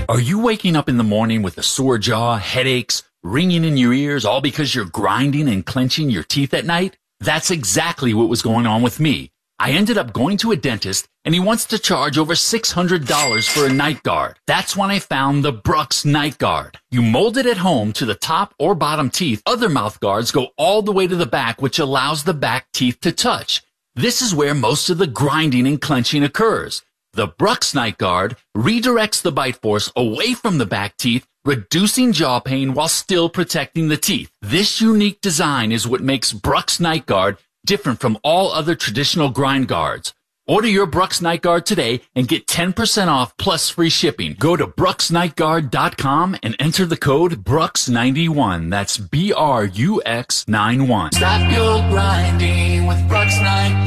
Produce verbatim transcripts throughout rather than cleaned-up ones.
Are you waking up in the morning with a sore jaw, headaches, ringing in your ears, all because you're grinding and clenching your teeth at night? That's exactly what was going on with me. I ended up going to a dentist, and he wants to charge over six hundred dollars for a night guard. That's when I found the Brux Night Guard. You mold it at home to the top or bottom teeth. Other mouth guards go all the way to the back, which allows the back teeth to touch. This is where most of the grinding and clenching occurs. The Brux Night Guard redirects the bite force away from the back teeth, reducing jaw pain while still protecting the teeth. This unique design is what makes Brux Night Guard different from all other traditional grind guards. Order your Brux Night Guard today and get ten percent off plus free shipping. Go to brux night guard dot com and enter the code brux ninety-one. That's B R U X ninety-one. Stop your grinding with Brux Night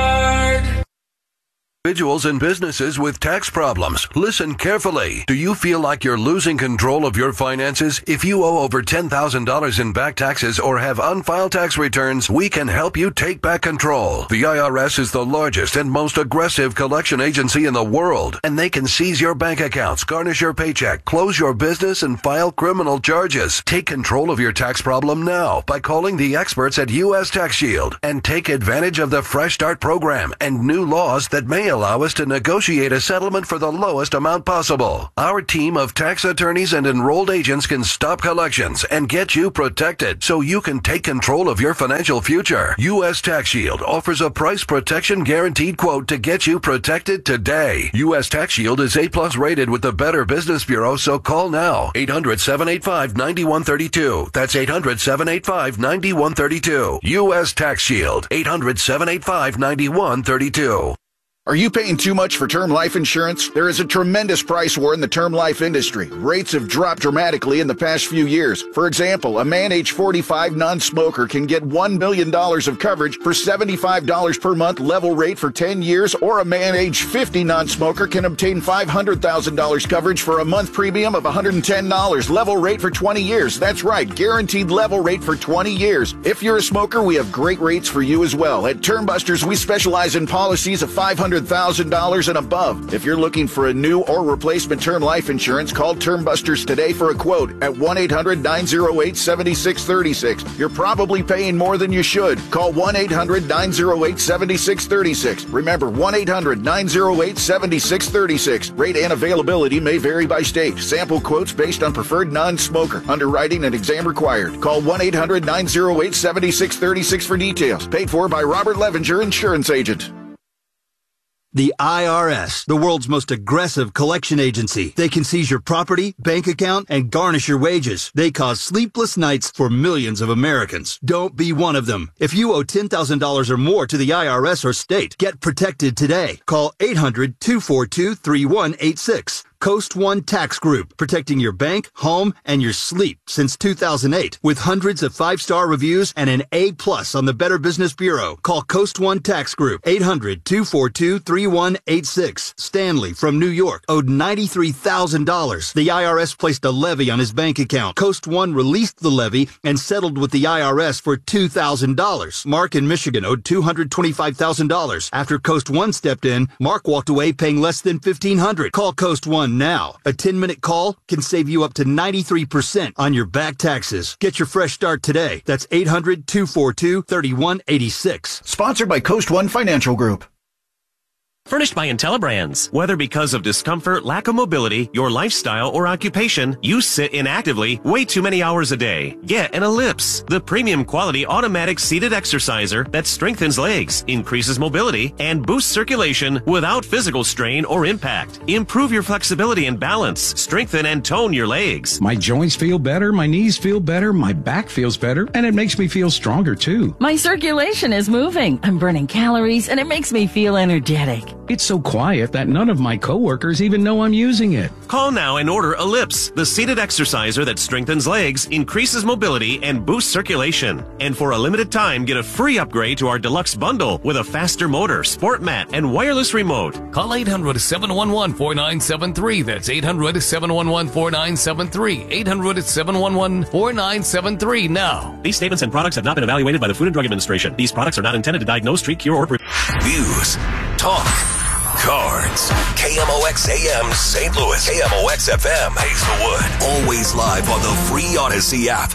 Guard. Individuals and businesses with tax problems, listen carefully. Do you feel like you're losing control of your finances? If you owe over ten thousand dollars in back taxes or have unfiled tax returns, we can help you take back control. The I R S is the largest and most aggressive collection agency in the world, and they can seize your bank accounts, garnish your paycheck, close your business, and file criminal charges. Take control of your tax problem now by calling the experts at U S Tax Shield and take advantage of the Fresh Start program and new laws that may allow us to negotiate a settlement for the lowest amount possible. Our team of tax attorneys and enrolled agents can stop collections and get you protected so you can take control of your financial future. U S Tax Shield offers a price protection guaranteed quote to get you protected today. U S Tax Shield is A plus rated with the Better Business Bureau, so call now. eight hundred, seven eight five, nine one three two. That's eight hundred, seven eight five, nine one three two. U S Tax Shield. eight hundred, seven eight five, nine one three two. Are you paying too much for term life insurance? There is a tremendous price war in the term life industry. Rates have dropped dramatically in the past few years. For example, a man age forty-five non-smoker can get one million dollars of coverage for seventy-five dollars per month level rate for ten years, or a man age fifty non-smoker can obtain five hundred thousand dollars coverage for a month premium of one hundred ten dollars level rate for twenty years. That's right, guaranteed level rate for twenty years. If you're a smoker, we have great rates for you as well. At Term Busters, we specialize in policies of five hundred thousand dollars and above. If you're looking for a new or replacement term life insurance, call Term Busters today for a quote at one eight hundred, nine oh eight, seven six three six. You're probably paying more than you should. Call one eight hundred, nine oh eight, seven six three six. Remember, one eight hundred, nine oh eight, seven six three six. Rate and availability may vary by state. Sample quotes based on preferred non-smoker. Underwriting and exam required. Call one eight hundred, nine oh eight, seven six three six for details. Paid for by Robert Levenger, insurance agent. The I R S, the world's most aggressive collection agency. They can seize your property, bank account, and garnish your wages. They cause sleepless nights for millions of Americans. Don't be one of them. If you owe ten thousand dollars or more to the I R S or state, get protected today. Call eight hundred, two four two, three one eight six. Coast One Tax Group, protecting your bank, home, and your sleep since two thousand eight. With hundreds of five-star reviews and an A plus on the Better Business Bureau. Call Coast One Tax Group, eight hundred, two four two, three one eight six. Stanley from New York owed ninety-three thousand dollars. The I R S placed a levy on his bank account. Coast One released the levy and settled with the I R S for two thousand dollars. Mark in Michigan owed two hundred twenty-five thousand dollars. After Coast One stepped in, Mark walked away paying less than fifteen hundred dollars. Call Coast One now. A ten-minute call can save you up to ninety-three percent on your back taxes. Get your fresh start today. That's eight hundred, two four two, three one eight six. Sponsored by Coast One Financial Group. Furnished by IntelliBrands. Whether because of discomfort, lack of mobility, your lifestyle, or occupation, you sit inactively way too many hours a day. Get an Ellipse, the premium quality automatic seated exerciser that strengthens legs, increases mobility, and boosts circulation without physical strain or impact. Improve your flexibility and balance, strengthen and tone your legs. My joints feel better, my knees feel better, my back feels better, and it makes me feel stronger too. My circulation is moving. I'm burning calories, and it makes me feel energetic. It's so quiet that none of my coworkers even know I'm using it. Call now and order Ellipse, the seated exerciser that strengthens legs, increases mobility, and boosts circulation. And for a limited time, get a free upgrade to our deluxe bundle with a faster motor, sport mat, and wireless remote. Call eight hundred, seven one one, four nine seven three. That's eight hundred, seven one one, four nine seven three. eight hundred, seven one one, four nine seven three now. These statements and products have not been evaluated by the Food and Drug Administration. These products are not intended to diagnose, treat, cure, or prevent. News, talk, Cards. K M O X A M Saint Louis. K M O X F M Hazelwood. Always live on the free Odyssey app.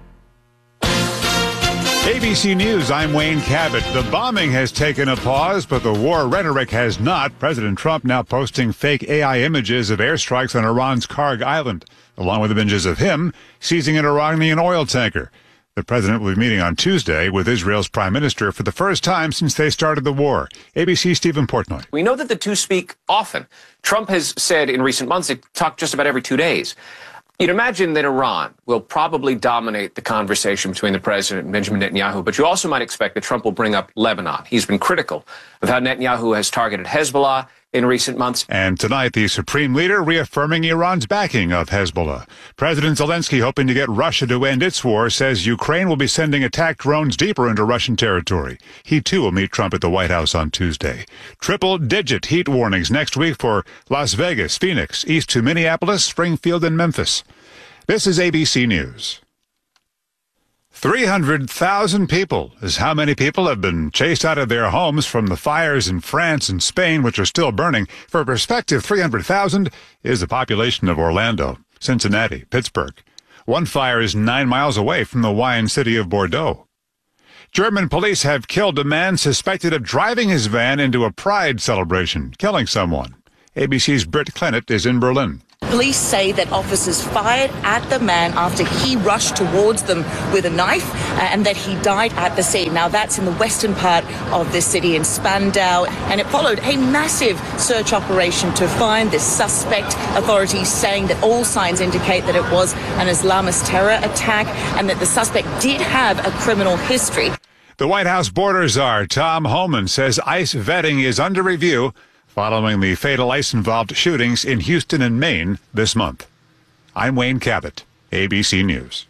A B C News, I'm Wayne Cabot. The bombing has taken a pause, but the war rhetoric has not. President Trump now posting fake A I images of airstrikes on Iran's Karg Island, along with images of him seizing an Iranian oil tanker. The president will be meeting on Tuesday with Israel's prime minister for the first time since they started the war. A B C's Stephen Portnoy. We know that the two speak often. Trump has said in recent months they talk just about every two days. You'd imagine that Iran will probably dominate the conversation between the president and Benjamin Netanyahu, but you also might expect that Trump will bring up Lebanon. He's been critical of how Netanyahu has targeted Hezbollah in recent months. And tonight, the supreme leader reaffirming Iran's backing of Hezbollah. President Zelensky, hoping to get Russia to end its war, says Ukraine will be sending attack drones deeper into Russian territory. He, too, will meet Trump at the White House on Tuesday. Triple-digit heat warnings next week for Las Vegas, Phoenix, east to Minneapolis, Springfield, and Memphis. This is A B C News. three hundred thousand people is how many people have been chased out of their homes from the fires in France and Spain, which are still burning. For perspective, three hundred thousand is the population of Orlando, Cincinnati, Pittsburgh. One fire is nine miles away from the wine city of Bordeaux. German police have killed a man suspected of driving his van into a pride celebration, killing someone. A B C's Britt Clennett is in Berlin. Police say that officers fired at the man after he rushed towards them with a knife uh, and that he died at the scene. Now, that's in the western part of the city in Spandau, and it followed a massive search operation to find this suspect. Authorities saying that all signs indicate that it was an Islamist terror attack and that the suspect did have a criminal history. The White House border czar, Tom Homan, says ICE vetting is under review following the fatal ICE-involved shootings in Houston and Maine this month. I'm Wayne Cabot, A B C News.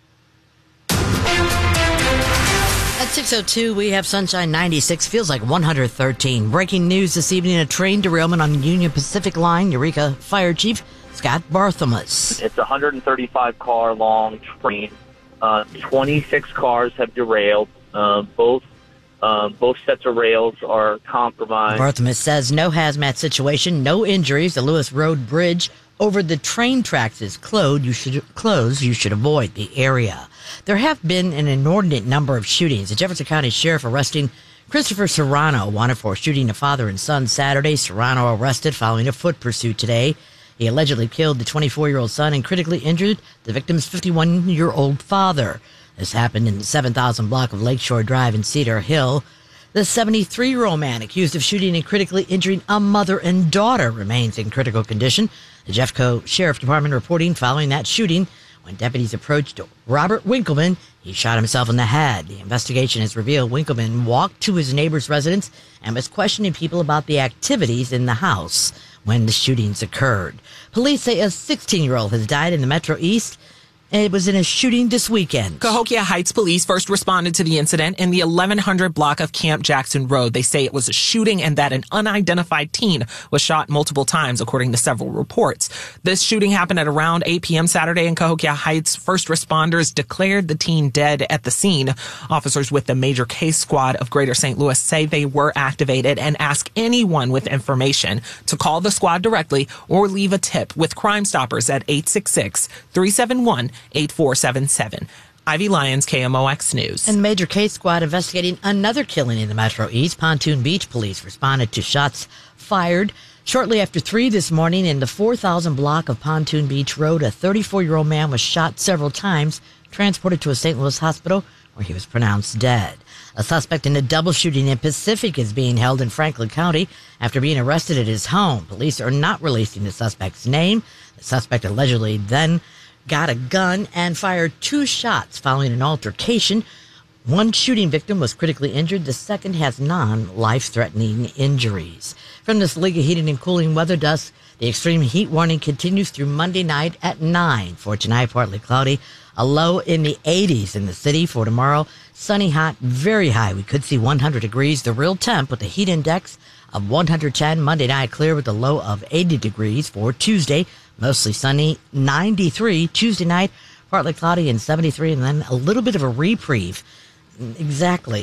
At six oh two, we have sunshine ninety-six, feels like one hundred thirteen. Breaking news this evening, a train derailment on Union Pacific Line. Eureka Fire Chief Scott Barthelmess. It's a one hundred thirty-five car long train. Uh, twenty-six cars have derailed. Uh, both Uh, both sets of rails are compromised. Barthelmess says no hazmat situation, no injuries. The Lewis Road Bridge over the train tracks is closed. You should close. You should avoid the area. There have been an inordinate number of shootings. The Jefferson County Sheriff arresting Christopher Serrano, wanted for shooting a father and son Saturday. Serrano arrested following a foot pursuit today. He allegedly killed the twenty-four-year-old son and critically injured the victim's fifty-one-year-old father. This happened in the seven thousand block of Lakeshore Drive in Cedar Hill. The seventy-three-year-old man accused of shooting and critically injuring a mother and daughter remains in critical condition. The Jeffco Sheriff Department reporting following that shooting, when deputies approached Robert Winkleman, he shot himself in the head. The investigation has revealed Winkleman walked to his neighbor's residence and was questioning people about the activities in the house when the shootings occurred. Police say a sixteen-year-old has died in the Metro East. It was in a shooting this weekend. Cahokia Heights police first responded to the incident in the eleven hundred block of Camp Jackson Road. They say it was a shooting and that an unidentified teen was shot multiple times, according to several reports. This shooting happened at around eight p.m. Saturday in Cahokia Heights. First responders declared the teen dead at the scene. Officers with the Major Case Squad of Greater Saint Louis say they were activated and ask anyone with information to call the squad directly or leave a tip with Crime Stoppers at eight six six, three seven one, eight four seven seven. Ivy Lyons, K M O X News. And Major Case Squad investigating another killing in the Metro East. Pontoon Beach police responded to shots fired shortly after three this morning in the four thousand block of Pontoon Beach Road. A thirty-four-year-old man was shot several times, transported to a Saint Louis hospital where he was pronounced dead. A suspect in a double shooting in Pacific is being held in Franklin County after being arrested at his home. Police are not releasing the suspect's name. The suspect allegedly then got a gun and fired two shots following an altercation. One shooting victim was critically injured. The second has non-life-threatening injuries. From this League of Heating and Cooling weather desk, the extreme heat warning continues through Monday night at nine. For tonight, partly cloudy. A low in the eighties in the city. For tomorrow, sunny, hot, very high. We could see one hundred degrees. The real temp with the heat index of one hundred ten. Monday night, clear with a low of eighty degrees. For Tuesday, mostly sunny, ninety-three. Tuesday night, partly cloudy and seventy-three, and then a little bit of a reprieve. Exactly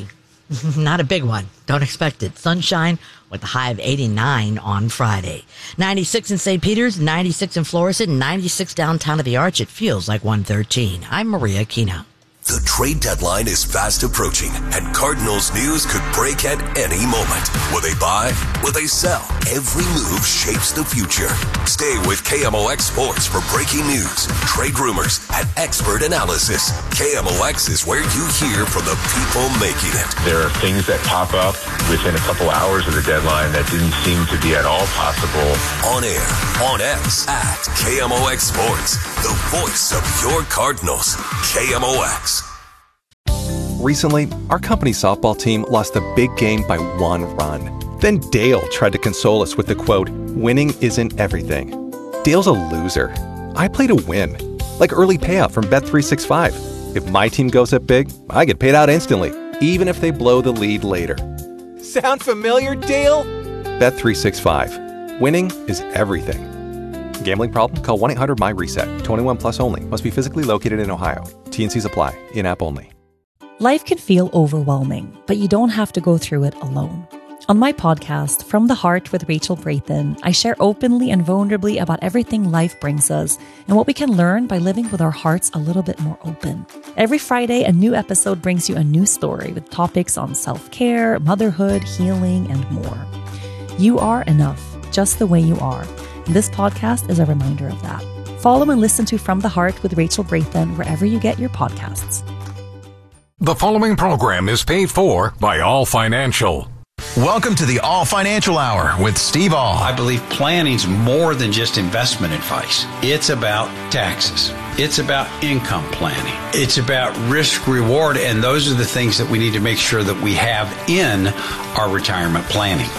Not a big one. Don't expect it. Sunshine with a high of eighty-nine on Friday. ninety-six in Saint Peter's, ninety-six in Florissant, ninety-six downtown at the Arch. It feels like one thirteen. I'm Maria Kino. The trade deadline is fast approaching, and Cardinals news could break at any moment. Will they buy? Will they sell? Every move shapes the future. Stay with K M O X Sports for breaking news, trade rumors, and expert analysis. K M O X is where you hear from the people making it. There are things that pop up within a couple hours of the deadline that didn't seem to be at all possible. On air, on X, at K M O X Sports, the voice of your Cardinals. K M O X. Recently, our company softball team lost a big game by one run. Then Dale tried to console us with the quote, "Winning isn't everything." Dale's a loser. I play to win. Like early payout from Bet three sixty-five. If my team goes up big, I get paid out instantly, even if they blow the lead later. Sound familiar, Dale? Bet three sixty-five. Winning is everything. Gambling problem? Call one eight hundred M Y reset. twenty-one plus only. Must be physically located in Ohio. T N Cs apply. In-app only. Life can feel overwhelming, but you don't have to go through it alone. On my podcast, From the Heart with Rachel Brayton, I share openly and vulnerably about everything life brings us and what we can learn by living with our hearts a little bit more open. Every Friday, a new episode brings you a new story with topics on self-care, motherhood, healing, and more. You are enough, just the way you are. And this podcast is a reminder of that. Follow and listen to From the Heart with Rachel Brayton wherever you get your podcasts. The following program is paid for by All Financial. Welcome to the All Financial Hour with Steve All. I believe planning's more than just investment advice. It's about taxes. It's about income planning. It's about risk reward, and those are the things that we need to make sure that we have in our retirement planning.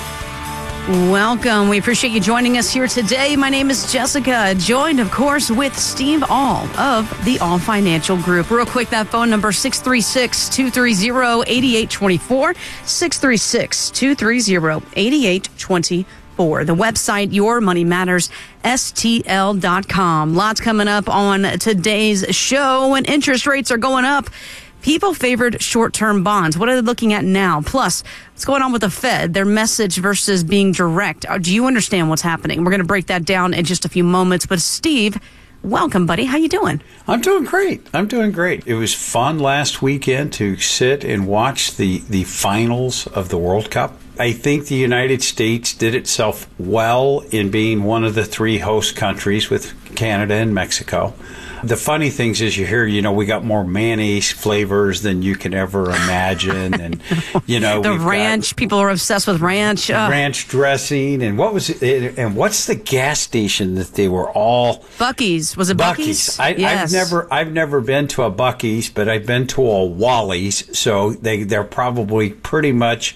Welcome. We appreciate you joining us here today. My name is Jessica, joined, of course, with Steve All of the All Financial Group. Real quick, that phone number, six three six, two three zero, eight eight two four, six three six, two three zero, eight eight two four. The website, your money matters S T L dot com. Lots coming up on today's show, and interest rates are going up. People favored short-term bonds. What are they looking at now? Plus, what's going on with the Fed? Their message versus being direct. Do you understand what's happening? We're going to break that down in just a few moments. But Steve, welcome, buddy. How you doing? I'm doing great. I'm doing great. It was fun last weekend to sit and watch the, the finals of the World Cup. I think the United States did itself well in being one of the three host countries with Canada and Mexico. The funny things is you hear, you know, we got more mayonnaise flavors than you can ever imagine. And, you know, the ranch, people are obsessed with ranch. Uh, ranch dressing. And what was it? And what's the gas station that they were all? Buc-ee's. Was it Buc-ee's? Buc-ee's. I, yes. I've never, I've never been to a Buc-ee's, but I've been to a Wally's. So they, they're probably pretty much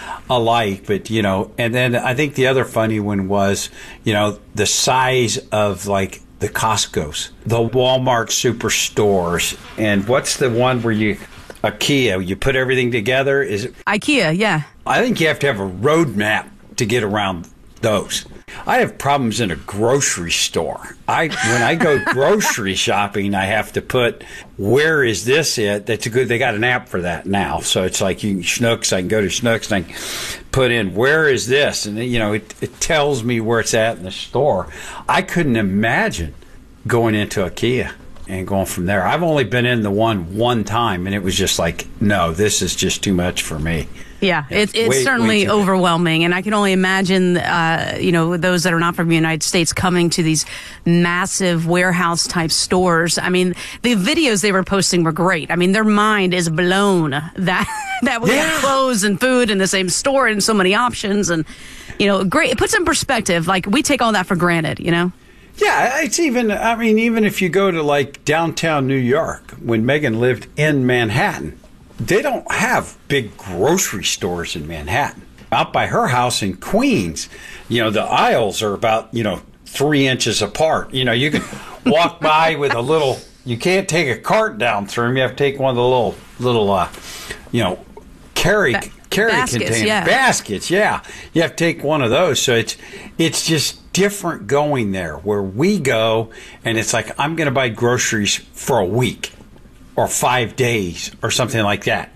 alike. But, you know, and then I think the other funny one was, you know, the size of like the Costco's, the Walmart superstores, and what's the one where you, IKEA, you put everything together? Is it IKEA? Yeah. I think you have to have a roadmap to get around those. I have problems in a grocery store. I when I go grocery shopping, I have to put, where is this it? That's a good. They got an app for that now, so it's like you can Schnucks. I can go to Schnucks and I can put in, where is this, and you know it, it tells me where it's at in the store. I couldn't imagine going into IKEA and going from there. I've only been in the one one time, and it was just like, no, this is just too much for me. Yeah, it, it's way, certainly way overwhelming, and I can only imagine, uh, you know, those that are not from the United States coming to these massive warehouse-type stores. I mean, the videos they were posting were great. I mean, their mind is blown that that we yeah. have clothes and food in the same store and so many options, and you know, great. It puts in perspective. Like we take all that for granted, you know. Yeah, it's even. I mean, even if you go to like downtown New York, when Megan lived in Manhattan. They don't have big grocery stores in Manhattan. Out by her house in Queens, you know, the aisles are about, you know, three inches apart. You know, you can walk by with a little, you can't take a cart down through them. You have to take one of the little, little, uh, you know, carry, ba- carry baskets, containers. Yeah. Baskets, yeah. You have to take one of those. So it's, it's just different going there where we go and it's like, I'm going to buy groceries for a week. Or five days or something like that.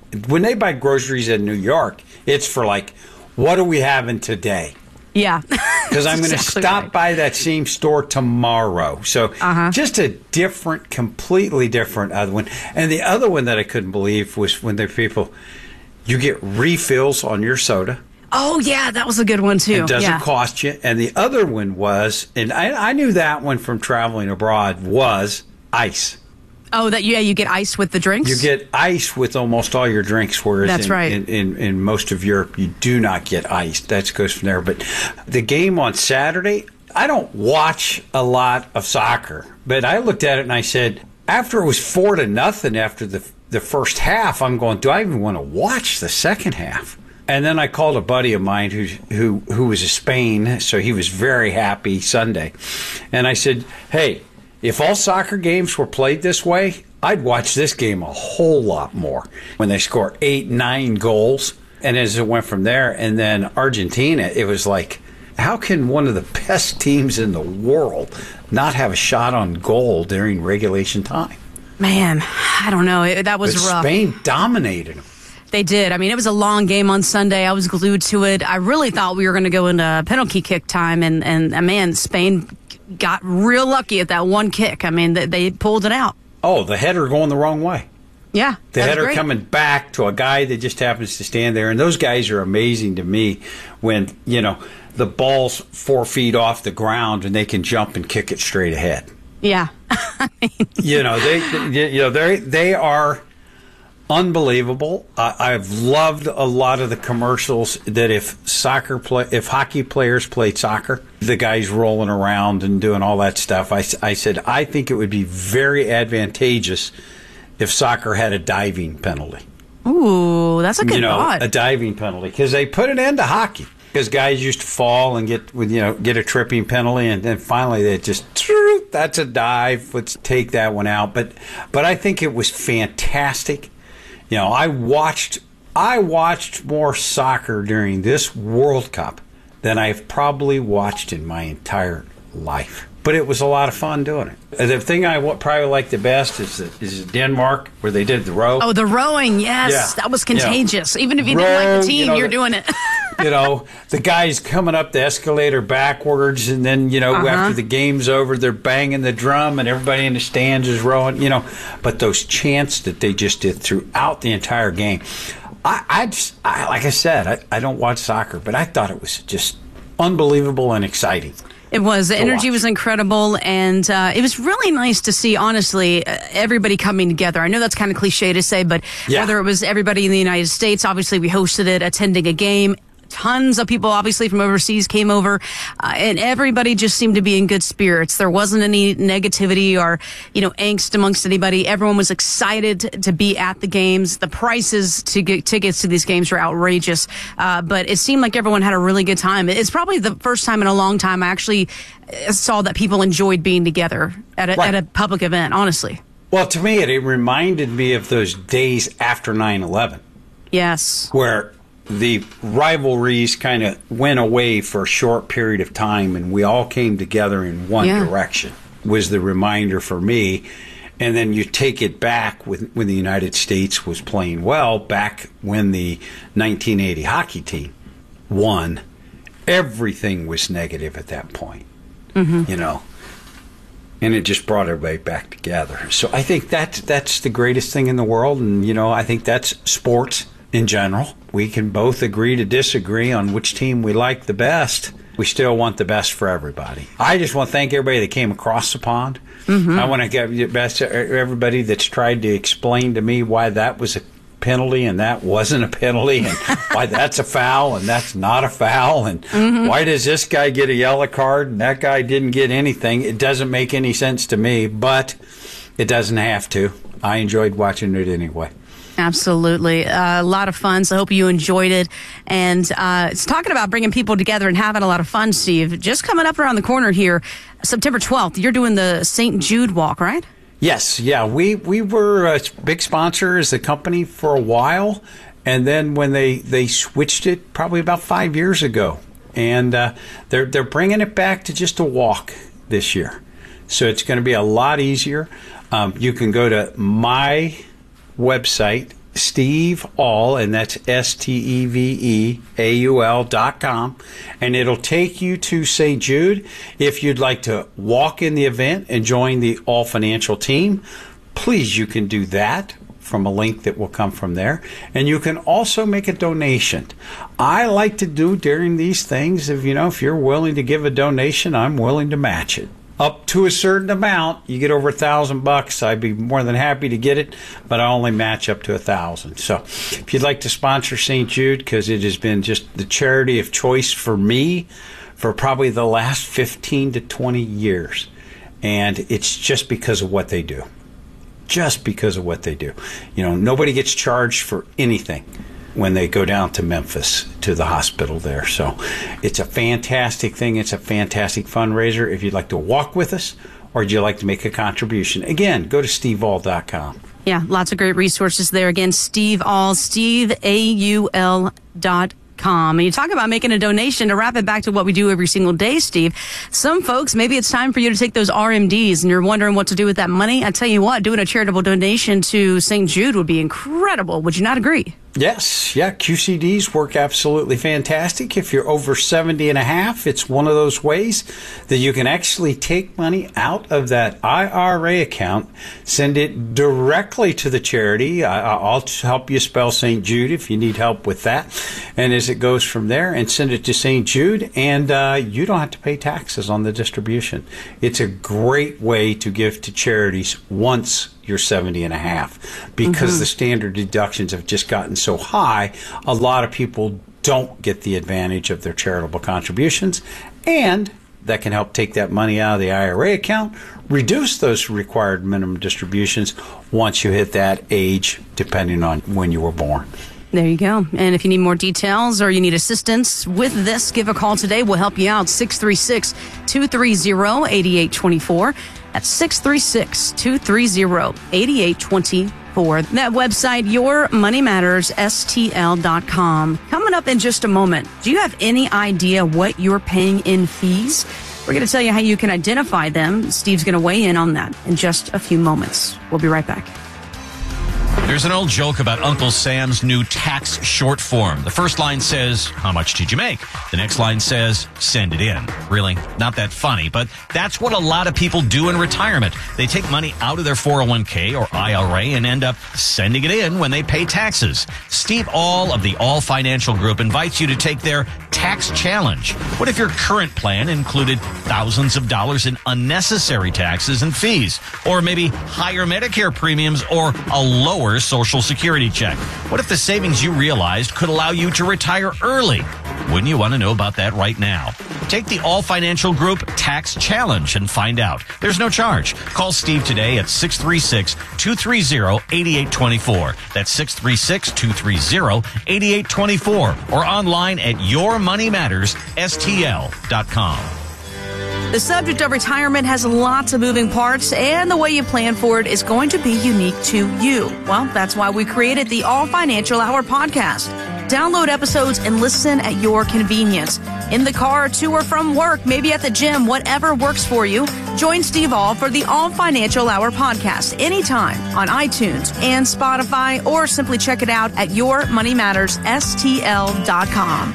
when they buy groceries in New York, it's for like, what are we having today? Yeah. Because I'm going to exactly stop right. by that same store tomorrow. So Uh-huh. just a different, completely different other one. And the other one that I couldn't believe was when the people, you get refills on your soda. Oh, yeah, that was a good one, too. It doesn't yeah. cost you. And the other one was, and I, I knew that one from traveling abroad, was ice. Oh, that yeah, you get ice with the drinks? You get ice with almost all your drinks, whereas That's in, right. in, in, in most of Europe, you do not get ice. That goes from there. But the game on Saturday, I don't watch a lot of soccer, but I looked at it and I said, after it was four to nothing after the the first half, I'm going, do I even want to watch the second half? And then I called a buddy of mine who who who was in Spain, so he was very happy Sunday. And I said, hey, if all soccer games were played this way, I'd watch this game a whole lot more. When they score eight, nine goals, and as it went from there, and then Argentina, it was like, how can one of the best teams in the world not have a shot on goal during regulation time? Man, I don't know. It, that was But rough. Spain dominated them. They did. I mean, it was a long game on Sunday. I was glued to it. I really thought we were going to go into penalty kick time, and, and uh, man, Spain got real lucky at that one kick. I mean, they, they pulled it out. Oh, the header going the wrong way. Yeah, The that was header great. coming back to a guy that just happens to stand there. And those guys are amazing to me when, you know, the ball's four feet off the ground and they can jump and kick it straight ahead. Yeah. You know, they, they you know, they they are unbelievable. I, I've loved a lot of the commercials that if soccer play, if hockey players played soccer, the guys rolling around and doing all that stuff. I, I said, I think it would be very advantageous if soccer had a diving penalty. Ooh, that's a good you know, thought. a diving penalty, because they put it into hockey. Because guys used to fall and get, you know, get a tripping penalty, and then finally they just, that's a dive. Let's take that one out. But, but I think it was fantastic. You know, I watched, I watched more soccer during this World Cup than I've probably watched in my entire life. But it was a lot of fun doing it. The thing I wa- probably like the best is the, is Denmark, where they did the row. Oh, the rowing, yes. Yeah. That was Yeah. contagious. Even if you didn't like Row, the team, you know, you're the- doing it. You know, the guys coming up the escalator backwards, and then, you know, Uh-huh. after the game's over, they're banging the drum, and everybody in the stands is rowing, you know. But those chants that they just did throughout the entire game, I, I just, I, like I said, I, I don't watch soccer, but I thought it was just unbelievable and exciting. It was. The to energy watch. was incredible, and uh, it was really nice to see, honestly, uh, everybody coming together. I know that's kind of cliche to say, but Yeah. whether it was everybody in the United States, obviously we hosted it, attending a game. Tons of people, obviously, from overseas came over, uh, and everybody just seemed to be in good spirits. There wasn't any negativity or, you know, angst amongst anybody. Everyone was excited to be at the games. The prices to get tickets to these games were outrageous, uh, but it seemed like everyone had a really good time. It's probably the first time in a long time I actually uh, saw that people enjoyed being together at a, Right. at a public event, honestly. Well, to me, it, it reminded me of those days after nine eleven. Yes. Where the rivalries kind of went away for a short period of time, and we all came together in one Yeah. direction, was the reminder for me. And then you take it back with, when the United States was playing well, back when the nineteen eighty hockey team won, everything was negative at that point, Mm-hmm. you know. And it just brought everybody back together. So I think that's, that's the greatest thing in the world, and, you know, I think that's sports in general. We can both agree to disagree on which team we like the best. We still want the best for everybody. I just want to thank everybody that came across the pond. Mm-hmm. I want to give the best to everybody that's tried to explain to me why that was a penalty and that wasn't a penalty, and why that's a foul and that's not a foul, and Mm-hmm. why does this guy get a yellow card and that guy didn't get anything. It doesn't make any sense to me, but it doesn't have to. I enjoyed watching it anyway. Absolutely. Uh, a lot of fun. So I hope you enjoyed it. And uh, it's talking about bringing people together and having a lot of fun, Steve. Just coming up around the corner here, September twelfth, you're doing the Saint Jude Walk, right? Yes, yeah. We we were a big sponsor as a company for a while, and then when they, they switched it probably about five years ago, and uh, they're they're bringing it back to just a walk this year. So it's going to be a lot easier. Um, you can go to my website, Steve Aul, and that's S T E V E A U L dot com, and it'll take you to Saint Jude. If you'd like to walk in the event and join the All Financial team, please, you can do that from a link that will come from there. And you can also make a donation. I like to do during these things, if you know, if you're willing to give a donation, I'm willing to match it. Up to a certain amount, you get over a thousand bucks, I'd be more than happy to get it, but I only match up to a thousand. So if you'd like to sponsor Saint Jude, because it has been just the charity of choice for me for probably the last fifteen to twenty years. And it's just because of what they do. Just because of what they do. You know, nobody gets charged for anything when they go down to Memphis to the hospital there. So it's a fantastic thing. It's a fantastic fundraiser. If you'd like to walk with us or would you like to make a contribution, again, go to steve aul dot com. Yeah, lots of great resources there. Again, Steve Aul, Steve A U L dot com. And you talk about making a donation. To wrap it back to what we do every single day, Steve, some folks, maybe it's time for you to take those R M Ds and you're wondering what to do with that money. I tell you what, doing a charitable donation to Saint Jude would be incredible. Would you not agree? Yes, yeah, Q C Ds work absolutely fantastic. If you're over seventy and a half, it's one of those ways that you can actually take money out of that I R A account, send it directly to the charity. I, I'll help you spell Saint Jude if you need help with that. And as it goes from there, and send it to Saint Jude, and uh, you don't have to pay taxes on the distribution. It's a great way to give to charities once you're seventy and a half, because mm-hmm. the standard deductions have just gotten so high, a lot of people don't get the advantage of their charitable contributions, and that can help take that money out of the I R A account, reduce those required minimum distributions once you hit that age, depending on when you were born. There you go. And if you need more details or you need assistance with this, give a call today. We'll help you out. six three six, two three zero, eight eight two four. That's six three six, two three zero, eight eight two four. That website, your money matters S T L dot com. Coming up in just a moment, do you have any idea what you're paying in fees? We're going to tell you how you can identify them. Steve's going to weigh in on that in just a few moments. We'll be right back. There's an old joke about Uncle Sam's new tax short form. The first line says, "How much did you make?" The next line says, "Send it in." Really? Not that funny, but that's what a lot of people do in retirement. They take money out of their four oh one k or I R A and end up sending it in when they pay taxes. Steve Aul of the All Financial Group invites you to take their tax challenge. What if your current plan included thousands of dollars in unnecessary taxes and fees? Or maybe higher Medicare premiums or a lower Social Security check? What if the savings you realized could allow you to retire early? Wouldn't you want to know about that right now? Take the All Financial Group Tax Challenge and find out. There's no charge. Call Steve today at six three six, two three zero, eight eight two four. That's six three six, two three zero, eight eight two four. Or online at your money matters S T L dot com. The subject of retirement has lots of moving parts, and the way you plan for it is going to be unique to you. Well, that's why we created the All Financial Hour podcast. Download episodes and listen at your convenience. In the car, to or from work, maybe at the gym, whatever works for you. Join Steve Aul for the All Financial Hour podcast anytime on iTunes and Spotify, or simply check it out at your money matters S T L dot com.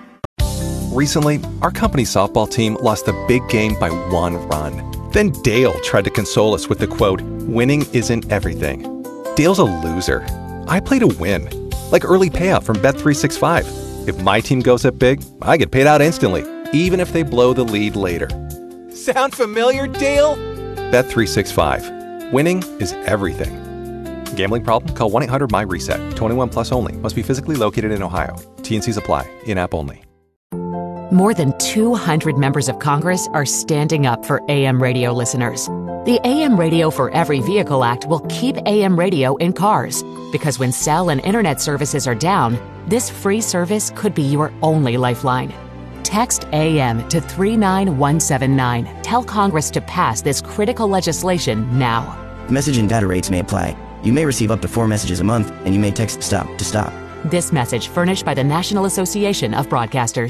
Recently, our company softball team lost a big game by one run. Then Dale tried to console us with the quote, "Winning isn't everything." Dale's a loser. I play to win. Like early payout from Bet three sixty-five. If my team goes up big, I get paid out instantly, even if they blow the lead later. Sound familiar, Dale? Bet three sixty-five. Winning is everything. Gambling problem? Call one eight hundred M Y reset. twenty-one plus only. Must be physically located in Ohio. T and Cs apply. In-app only. More than two hundred members of Congress are standing up for A M radio listeners. The A M Radio for Every Vehicle Act will keep A M radio in cars, because when cell and internet services are down, this free service could be your only lifeline. Text A M to three nine one seven nine. Tell Congress to pass this critical legislation now. Message and data rates may apply. You may receive up to four messages a month, and you may text STOP to stop. This message furnished by the National Association of Broadcasters.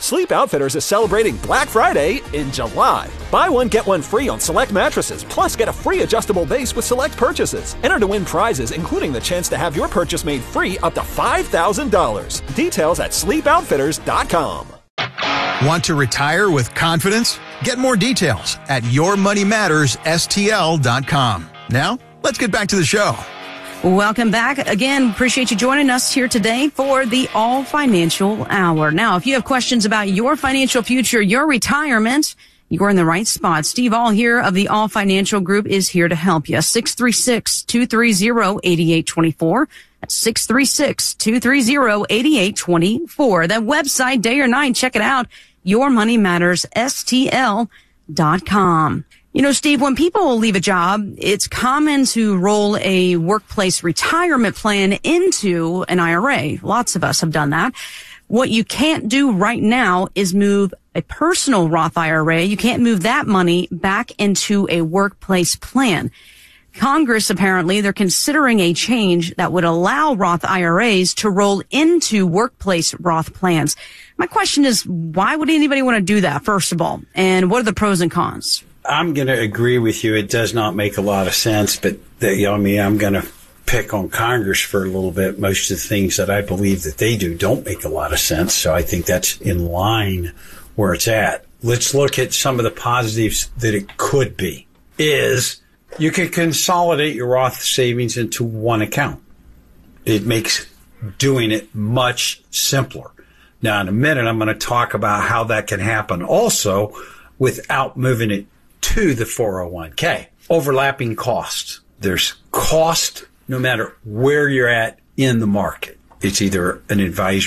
Sleep Outfitters is celebrating Black Friday in July. Buy one, get one free on select mattresses, plus get a free adjustable base with select purchases. Enter to win prizes, including the chance to have your purchase made free up to five thousand dollars. Details at sleep outfitters dot com. Want to retire with confidence? Get more details at your money matters S T L dot com. Now, let's get back to the show. Welcome back. Again, appreciate you joining us here today for the All Financial Hour. Now, if you have questions about your financial future, your retirement, you're in the right spot. Steve All here of the All Financial Group is here to help you. six three six, two three zero, eight eight two four. That's six three six, two three zero, eight eight two four. That website, day or night, check it out. Your Money Matters S T L dot com. You know, Steve, when people leave a job, it's common to roll a workplace retirement plan into an I R A. Lots of us have done that. What you can't do right now is move a personal Roth I R A. You can't move that money back into a workplace plan. Congress, apparently, they're considering a change that would allow Roth I R As to roll into workplace Roth plans. My question is, why would anybody want to do that, first of all? And what are the pros and cons? I'm going to agree with you. It does not make a lot of sense, but the, you know, I mean, I'm going to pick on Congress for a little bit. Most of the things that I believe that they do don't make a lot of sense. So I think that's in line where it's at. Let's look at some of the positives that it could be. Is you can consolidate your Roth savings into one account. It makes doing it much simpler. Now, in a minute, I'm going to talk about how that can happen also without moving it to the four oh one k. Overlapping costs. There's cost no matter where you're at in the market. It's either an advisor